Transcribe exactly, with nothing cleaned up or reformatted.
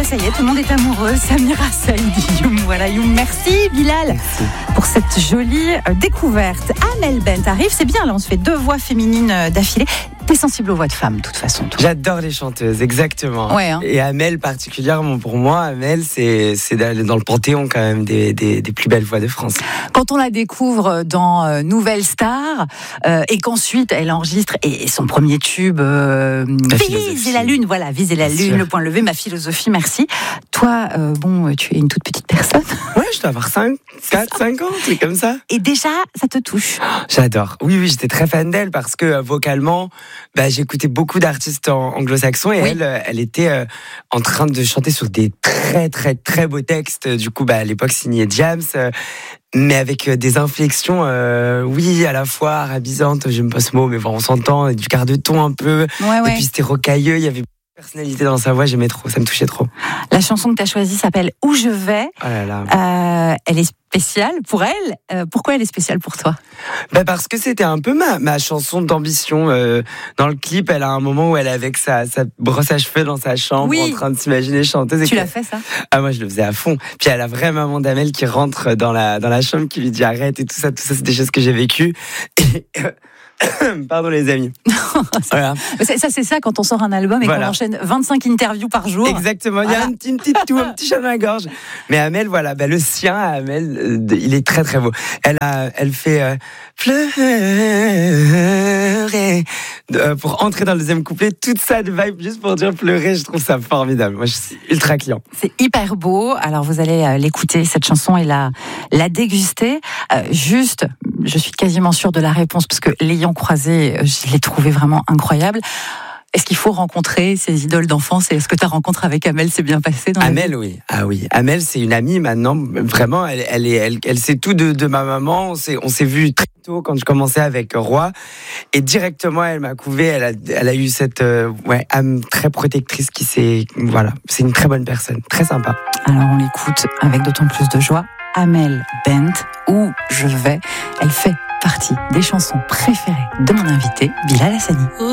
ça y est, tout le monde est amoureux. Samira Saïd, Youm, voilà, Youm. Merci Bilal merci. Pour cette jolie découverte. Amel Bent arrive, c'est bien, là on se fait deux voix féminines d'affilée. T'es sensible aux voix de femmes, de toute façon. Toi. J'adore les chanteuses, exactement. Ouais, hein. Et Amel particulièrement, pour moi, Amel, c'est, c'est dans le panthéon quand même des, des, des plus belles voix de France. Quand on la découvre dans euh, Nouvelle Star, euh, et qu'ensuite elle enregistre et, et son premier tube, euh, Viser la lune, voilà, Viser la Bien lune, sûr. Le point levé, ma philosophie, merci. Toi, euh, bon, tu es une toute petite personne. Ouais, je dois avoir cinq, quatre, cinq ans, c'est comme ça. Et déjà, ça te touche. J'adore. Oui, oui, j'étais très fan d'elle parce que euh, vocalement, bah, j'écoutais beaucoup d'artistes en, anglo-saxons et oui. elle, elle était euh, en train de chanter sur des très, très, très beaux textes. Du coup, bah, à l'époque, signé James, euh, mais avec euh, des inflexions, euh, oui, à la fois arabisantes, j'aime pas ce mot, mais bon, on s'entend, du quart de ton un peu. Ouais, ouais. Et puis c'était rocailleux, il y avait personnalité dans sa voix, j'aimais trop, ça me touchait trop. La chanson que tu as choisie s'appelle Où je vais. Oh là là. Euh, elle est spéciale pour elle. Euh, pourquoi elle est spéciale pour toi? Bah parce que c'était un peu ma, ma chanson d'ambition. Euh, dans le clip, elle a un moment où elle est avec sa, sa brosse à cheveux dans sa chambre, oui. en train de s'imaginer chanteuse. Tu l'as fait ça? Ah, moi je le faisais à fond. Puis elle a vraie maman d'Amel qui rentre dans la, dans la chambre, qui lui dit arrête et tout ça. Tout ça, c'est des choses que j'ai vécues. Et, euh, pardon les amis. Voilà. Ça, ça c'est ça quand on sort un album et voilà. qu'on enchaîne vingt-cinq interviews par jour. Exactement, voilà. Il y a un petit, une petite toux, un petit chat dans la gorge. Mais Amel, voilà, bah, le sien, Amel, euh, il est très très beau. Elle a, elle fait euh, pleurer euh, pour entrer dans le deuxième couplet. Toute ça de vibe juste pour dire pleurer, je trouve ça formidable. Moi, je suis ultra client. C'est hyper beau. Alors vous allez euh, l'écouter cette chanson et la la déguster. Euh, juste, je suis quasiment sûre de la réponse parce que l'ayant croisé, je l'ai trouvé vraiment incroyable. Est-ce qu'il faut rencontrer ses idoles d'enfance et est-ce que ta rencontre avec Amel s'est bien passée dans Amel, oui. Ah oui. Amel, c'est une amie maintenant. Vraiment, elle, elle, est, elle, elle sait tout de, de ma maman. On s'est, on s'est vu très tôt quand je commençais avec Roi. Et directement, elle m'a couvé. Elle a, elle a eu cette euh, ouais, âme très protectrice qui s'est. Voilà. C'est une très bonne personne. Très sympa. Alors, on l'écoute avec d'autant plus de joie. Amel Bent, Où je vais. Elle fait partie des chansons préférées de mon invité, Bilal Hassani.